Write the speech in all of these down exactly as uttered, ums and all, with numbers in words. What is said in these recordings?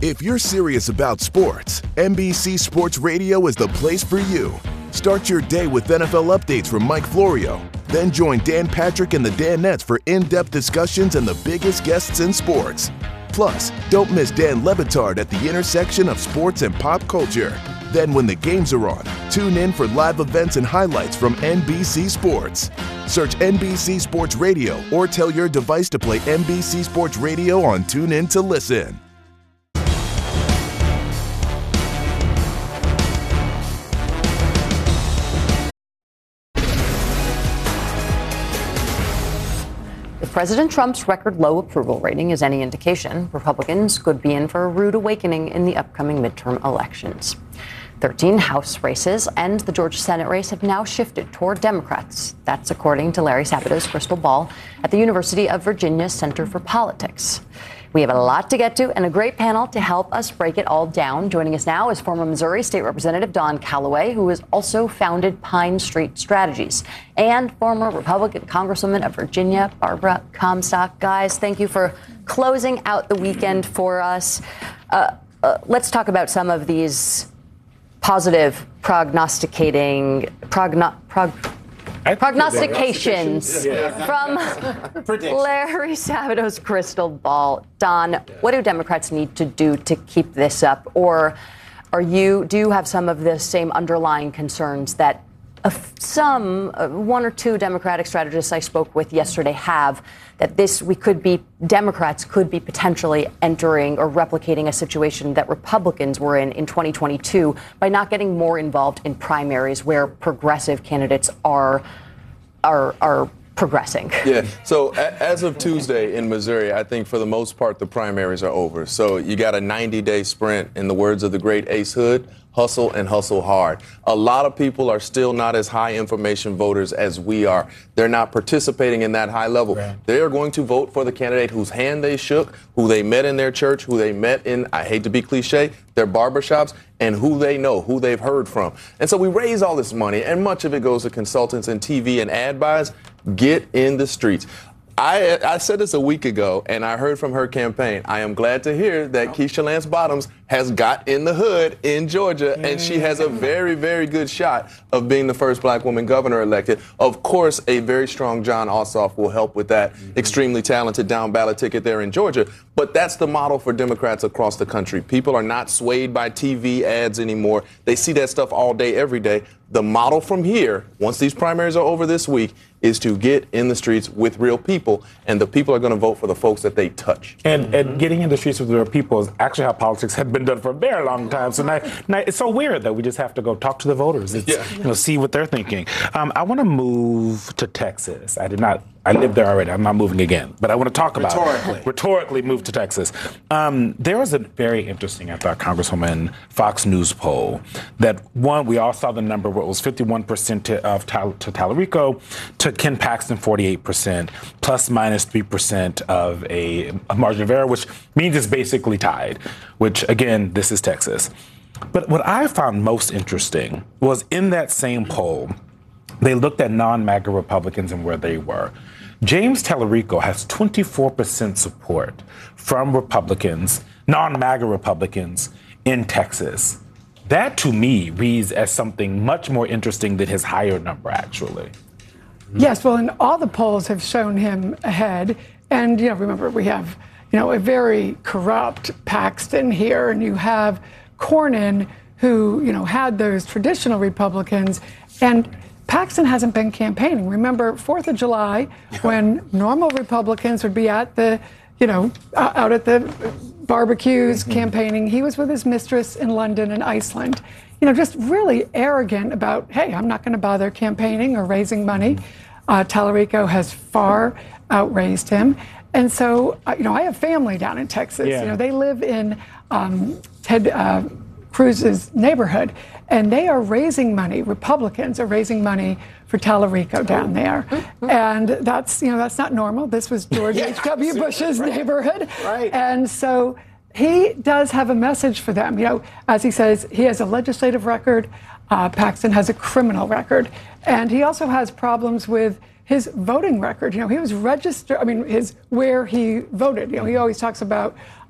If you're serious about sports, N B C Sports Radio is the place for you. Start your day with N F L updates from Mike Florio. Then join Dan Patrick and the Danettes for in-depth discussions and the biggest guests in sports. Plus, don't miss Dan Le Batard at the intersection of sports and pop culture. Then when the games are on, tune in for live events and highlights from N B C Sports. Search N B C Sports Radio or tell your device to play N B C Sports Radio on TuneIn to listen. If President Trump's record low approval rating is any indication, Republicans could be in for a rude awakening in the upcoming midterm elections. thirteen House races and the Georgia Senate race have now shifted toward Democrats. That's according to Larry Sabado's crystal ball at the University of Virginia Center for Politics. We have a lot to get to and a great panel to help us break it all down. Joining us now is former Missouri State Representative Don Calloway, who has also founded Pine Street Strategies, and former Republican Congresswoman of Virginia, Barbara Comstock. Guys, thank you for closing out the weekend for us. Uh, uh, let's talk about some of these positive prognosticating progno, prog, prognostications from Larry Sabado's crystal ball. Don, what do Democrats need to do to keep this up? Or are you do you have some of the same underlying concerns that uh, some uh, one or two Democratic strategists I spoke with yesterday have, that this we could be Democrats could be potentially entering or replicating a situation that Republicans were in in twenty twenty-two by not getting more involved in primaries where progressive candidates are are are progressing? Yeah. So a- as of Tuesday in Missouri, I think for the most part the primaries are over. So you got a ninety-day sprint, in the words of the great Ace Hood. Hustle and hustle hard. A lot of people are still not as high information voters as we are. They're not participating in that high level. Right. They are going to vote for the candidate whose hand they shook, who they met in their church, who they met in, I hate to be cliche, their barbershops, and who they know, who they've heard from. And so we raise all this money, and much of it goes to consultants and T V and ad buys. Get in the streets. I, I said this a week ago, and I heard from her campaign. I am glad to hear that Keisha Lance Bottoms has got in the hood in Georgia, and she has a very, very good shot of being the first black woman governor elected. Of course, a very strong Jon Ossoff will help with that mm-hmm. extremely talented down ballot ticket there in Georgia. But that's the model for Democrats across the country. People are not swayed by T V ads anymore. They see that stuff all day, every day. The model from here, once these primaries are over this week, is to get in the streets with real people, and the people are going to vote for the folks that they touch. And, mm-hmm. and getting in the streets with real people is actually how politics had been done for a very long time. So now, now it's so weird that we just have to go talk to the voters. It's, yeah. you know, see what they're thinking. Um, I want to move to Texas. I did not. I lived there already. I'm not moving again. But I want to talk about Rhetorically. it. Rhetorically move to Texas. Um, there was a very interesting, I thought, Congresswoman Fox News poll that, one, we all saw the number where it was fifty-one percent to, of Tal- to Tallarico, to Ken Paxton forty-eight percent, plus minus three percent of a, a margin of error, which means it's basically tied, which, again, this is Texas. But what I found most interesting was in that same poll, they looked at non-MAGA Republicans and where they were. James Tallarico has twenty-four percent support from Republicans, non-MAGA Republicans in Texas. That, to me, reads as something much more interesting than his higher number, actually. Yes, well, and all the polls have shown him ahead. And, you know, remember, we have, you know, a very corrupt Paxton here, and you have Cornyn, who, you know, had those traditional Republicans, and Paxton hasn't been campaigning. Remember, fourth of July, when normal Republicans would be at the, you know, uh, out at the barbecues mm-hmm. campaigning, he was with his mistress in London and Iceland. You know, just really arrogant about, hey, I'm not going to bother campaigning or raising money. Uh, Tallarico has far outraised him. And so, uh, you know, I have family down in Texas. Yeah. You know, they live in um, Ted uh, Cruz's neighborhood, and they are raising money. Republicans are raising money for Tallarico down there. And that's, you know, that's not normal. This was George yeah, H W Bush's right. neighborhood. Right. And so he does have a message for them. You know, as he says, he has a legislative record. Uh, Paxton has a criminal record. And he also has problems with his voting record. You know, he was registered, I mean, his where he voted. You know, he always talks about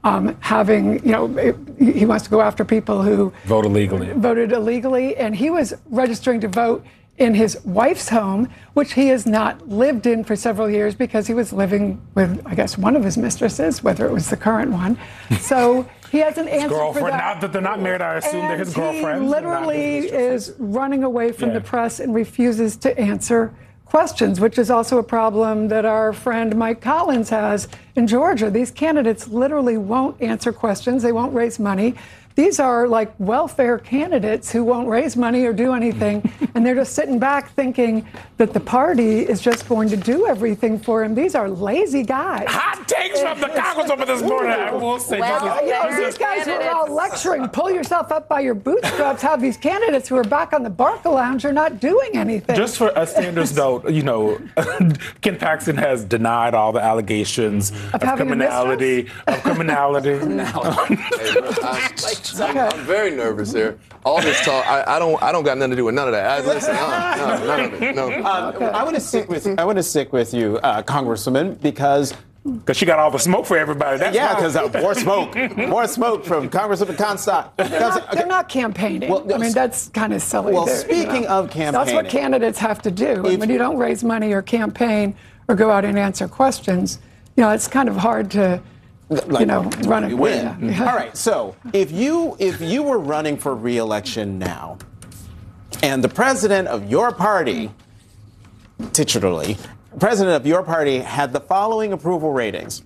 um, having, you know, he wants to go after people who vote illegally. voted illegally, and he was registering to vote in his wife's home, which he has not lived in for several years because he was living with, I guess, one of his mistresses, whether it was the current one. So he hasn't answered girlfriend. for that. Not that they're not married, I assume and they're his girlfriends. He literally is running away from Yeah. the press and refuses to answer questions, which is also a problem that our friend Mike Collins has in Georgia. These candidates literally won't answer questions. They won't raise money. These are like welfare candidates who won't raise money or do anything, and they're just sitting back thinking that the party is just going to do everything for him. These are lazy guys. Hot takes from the Congresswoman this morning, I will say. Well, this is- You know, They're these guys who are candidates. all lecturing, pull yourself up by your bootstraps, have these candidates who are back on the Barca Lounge are not doing anything. Just for a standards note, you know, Ken Paxton has denied all the allegations of, Of having a criminality, of criminality. Hey, look, I, I'm, I'm very nervous here. All this talk, I, I don't, I don't got nothing to do with none of that. I, listen, uh, no, none of it. No. Um, I want to stick with I want to stick with you, uh, Congresswoman, because Because she got all the smoke for everybody. That's yeah, why. because uh, more smoke, more smoke from Congresswoman Comstock. They're not, they're not campaigning. Well, no, I mean, that's kind of silly. well, They're, speaking of That's what campaigning- candidates have to do. If- when you don't raise money or campaign or go out and answer questions, you know, it's kind of hard to, you know, run You it. win. Yeah. All right. So if you if you were running for re-election now, and the president of your party, titularly, president of your party had the following approval ratings: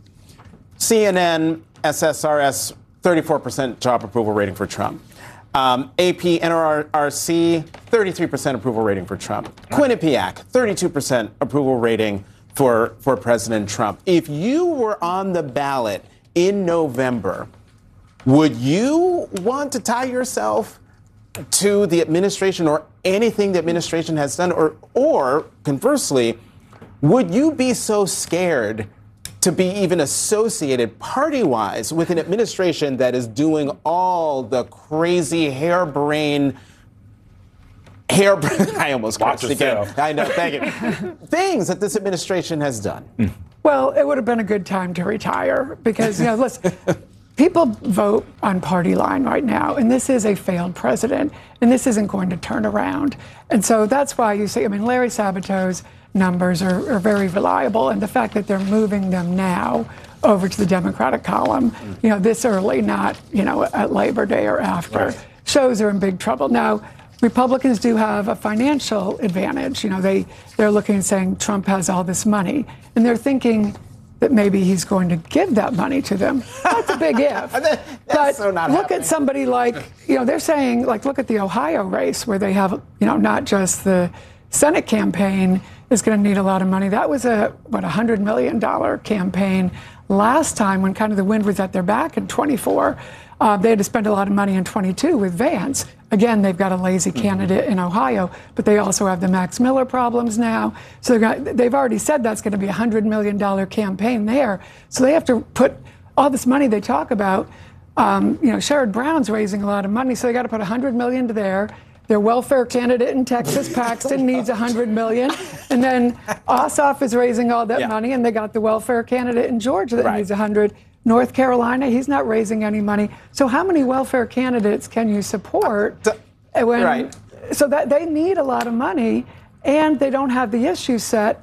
C N N, S S R S, thirty-four percent job approval rating for Trump. Um, A P, N R R C, thirty-three percent approval rating for Trump. Quinnipiac, thirty-two percent approval rating for, for President Trump. If you were on the ballot in November, would you want to tie yourself to the administration or anything the administration has done? Or, or conversely, would you be so scared to be even associated party-wise with an administration that is doing all the crazy harebrained, hair, I almost Watch cursed again. yourself. I know, thank you. Things that this administration has done. Well, it would have been a good time to retire because, you know, listen, people vote on party line right now, and this is a failed president, and this isn't going to turn around. And so that's why you see, I mean, Larry Sabato's numbers are, are very reliable, and the fact that they're moving them now over to the Democratic column, you know, this early, not, you know, at Labor Day or after, Right. shows they're in big trouble. Now, Republicans do have a financial advantage. You know, they, they're looking and saying Trump has all this money, and they're thinking that maybe he's going to give that money to them. That's a big if. That's but so not look happening. at somebody like, you know, they're saying, like, look at the Ohio race where they have, you know, not just the Senate campaign is going to need a lot of money. That was a, what, one hundred million dollars campaign last time when kind of the wind was at their back in twenty-four. Uh, they had to spend a lot of money in twenty-two with Vance. Again, they've got a lazy candidate in Ohio, but they also have the Max Miller problems now. So they're gonna, they've already said that's going to be a one hundred million dollars campaign there. So they have to put all this money they talk about. Um, you know, Sherrod Brown's raising a lot of money, so they got to put one hundred million dollars to there. Their welfare candidate in Texas, Paxton, needs one hundred million dollars. And then Ossoff is raising all that Yeah. money, and they got the welfare candidate in Georgia that Right. needs one hundred. North Carolina, he's not raising any money. So how many welfare candidates can you support? Uh, when, right. So that they need a lot of money, and they don't have the issue set.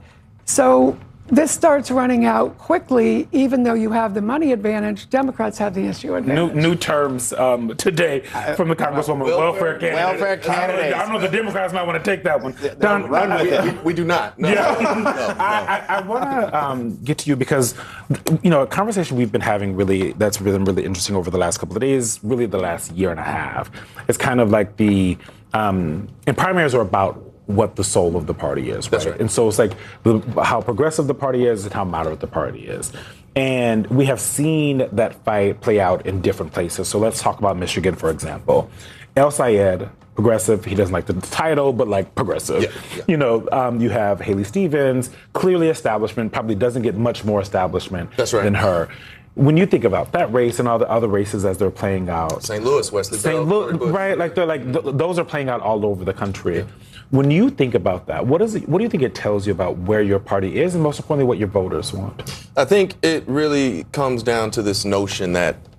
So this starts running out quickly, even though you have the money advantage. Democrats have the issue New, advantage. new terms um, today from the Congresswoman. Welfare, welfare- candidate. welfare candidates. I don't know the Democrats might want to take that one. Don, run with it. We, we do not. No. Yeah. No, no. I, I, I want to um, get to you because, you know, a conversation we've been having really that's been really interesting over the last couple of days, really the last year and a half. It's kind of like the, um, and primaries are about what the soul of the party is, right? That's right. And so it's like the, how progressive the party is and how moderate the party is. And we have seen that fight play out in different places. So let's talk about Michigan, for example. El Sayed, progressive, he doesn't like the title, but like progressive. Yeah, yeah. You know, um, you have Haley Stevens, clearly establishment, probably doesn't get much more establishment That's right. than her. When you think about that race and all the other races as they're playing out, Saint Louis, Wesley Saint Bell, Louis, Cori Bush. right? Like they're like th- those are playing out all over the country. When you think about that, what is it, what do you think it tells you about where your party is, and most importantly, what your voters want? I think it really comes down to this notion that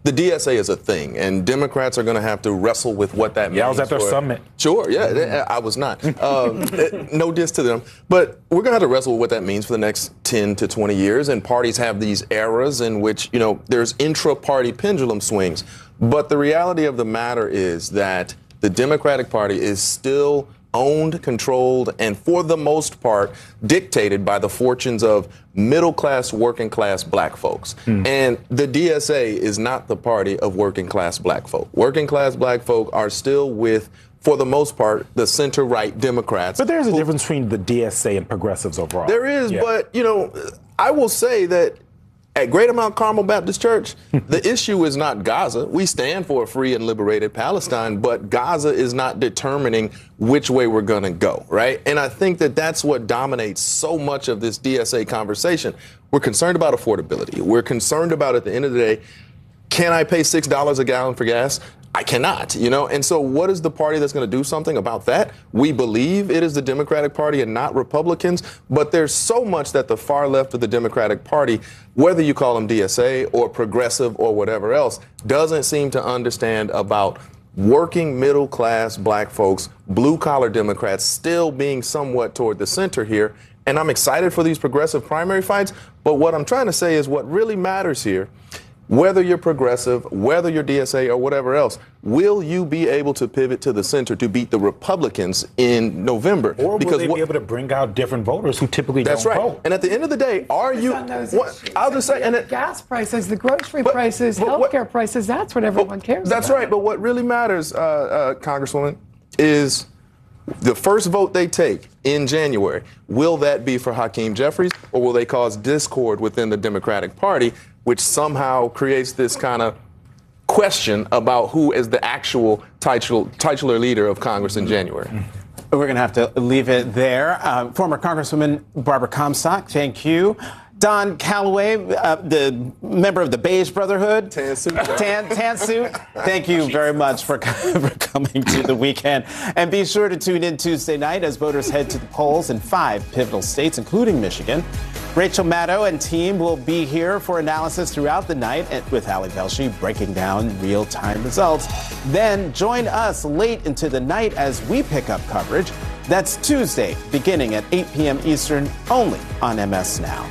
the D S A is a thing, and Democrats are going to have to wrestle with what that means. Yeah, I was at their for, summit. Sure, yeah, mm-hmm. I was not. Um, no diss to them. But we're going to have to wrestle with what that means for the next ten to twenty years, and parties have these eras in which, you know, there's intra-party pendulum swings. But the reality of the matter is that the Democratic Party is still owned, controlled, and for the most part, dictated by the fortunes of middle-class, working-class black folks. Mm. And the D S A is not the party of working-class black folk. Working-class black folk are still with, for the most part, the center-right Democrats. But there's a who, difference between the D S A and progressives overall. There is, yeah. but, you know, I will say that at Greater Mount Carmel Baptist Church, the issue is not Gaza. We stand for a free and liberated Palestine, but Gaza is not determining which way we're going to go, right? And I think that that's what dominates so much of this D S A conversation. We're concerned about affordability. We're concerned about, at the end of the day, can I pay six dollars a gallon for gas? I cannot, you know? And so what is the party that's going to do something about that? We believe it is the Democratic Party and not Republicans, but there's so much that the far left of the Democratic Party, whether you call them D S A or progressive or whatever else, doesn't seem to understand about working middle class black folks, blue collar Democrats still being somewhat toward the center here. And I'm excited for these progressive primary fights. But what I'm trying to say is what really matters here, whether you're progressive, whether you're D S A or whatever else, will you be able to pivot to the center to beat the Republicans in November? Or will because they what, be able to bring out different voters who typically that's don't right. vote? And at the end of the day, are you? What, I'll just say, and it, gas prices, the grocery but, prices, but healthcare what, prices, that's what everyone but, cares That's about. right. But what really matters, uh, uh, Congresswoman, is the first vote they take in January. Will that be for Hakeem Jeffries, or will they cause discord within the Democratic Party, which somehow creates this kind of question about who is the actual titular, titular leader of Congress in January? We're going to have to leave it there. Uh, former Congresswoman Barbara Comstock, thank you. Don Calloway, uh, the member of the Beige Brotherhood. Tan suit. Tan, tan suit. Thank you very much for, for coming to the weekend. And be sure to tune in Tuesday night as voters head to the polls in five pivotal states, including Michigan. Rachel Maddow and team will be here for analysis throughout the night with Ali Velshi breaking down real-time results. Then join us late into the night as we pick up coverage. That's Tuesday, beginning at eight p.m. Eastern, only on M S Now.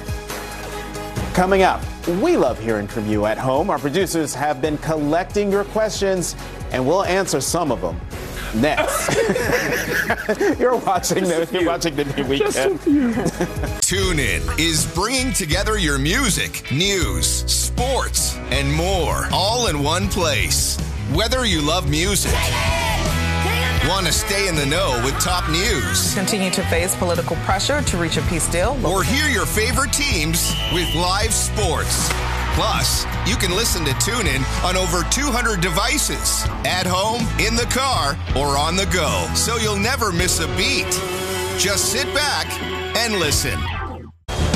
Coming up, we love hearing from you at home. Our producers have been collecting your questions, and we'll answer some of them next. You're watching the, you're watching the New Weekend. Tune In is bringing together your music, news, sports, and more, all in one place. Whether you love music, want to stay in the know with top news, continue to face political pressure to reach a peace deal, or hear your favorite teams with live sports. Plus, you can listen to Tune In on over two hundred devices, at home, in the car, or on the go, so you'll never miss a beat. Just sit back and listen.